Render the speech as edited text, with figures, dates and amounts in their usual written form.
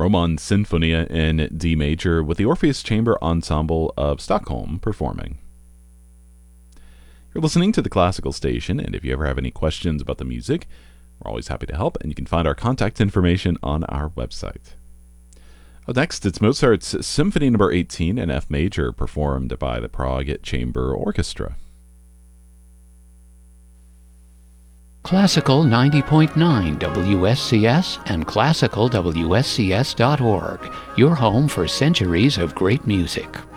Roman Sinfonia in D major with the Orpheus Chamber Ensemble of Stockholm performing. You're listening to the Classical Station, and if you ever have any questions about the music, we're always happy to help, and you can find our contact information on our website. Up next, it's Mozart's Symphony No. 18 in F major, performed by the Prague Chamber Orchestra. Classical 90.9 WSCS and classicalwscs.org, your home for centuries of great music.